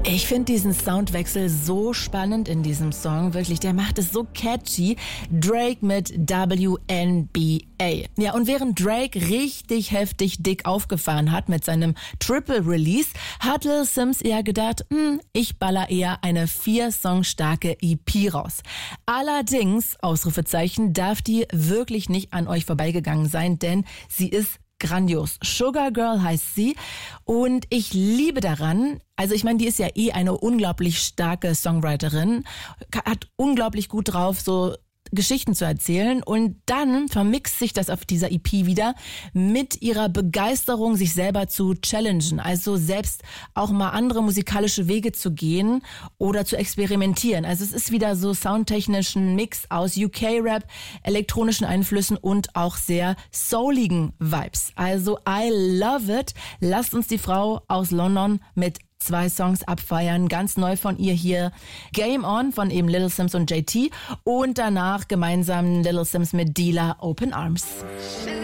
Ich finde diesen Soundwechsel so spannend in diesem Song, wirklich, der macht es so catchy. Drake mit WNBA. Ja, und während Drake richtig heftig dick aufgefahren hat mit seinem Triple Release, hat Lil Simz eher gedacht, ich baller eher eine 4-Song starke EP raus. Allerdings, Ausrufezeichen, darf die wirklich nicht an euch vorbeigegangen sein, denn sie ist grandios. Sugar Girl heißt sie und ich liebe daran, also ich meine, die ist ja eine unglaublich starke Songwriterin, hat unglaublich gut drauf, so Geschichten zu erzählen und dann vermixt sich das auf dieser EP wieder mit ihrer Begeisterung, sich selber zu challengen, also selbst auch mal andere musikalische Wege zu gehen oder zu experimentieren. Also es ist wieder so soundtechnischen Mix aus UK-Rap, elektronischen Einflüssen und auch sehr souligen Vibes. Also I love it. Lasst uns die Frau aus London mit 2 Songs abfeiern, ganz neu von ihr hier Game On von eben Little Simz und JT und danach gemeinsam Little Simz mit Dealer Open Arms.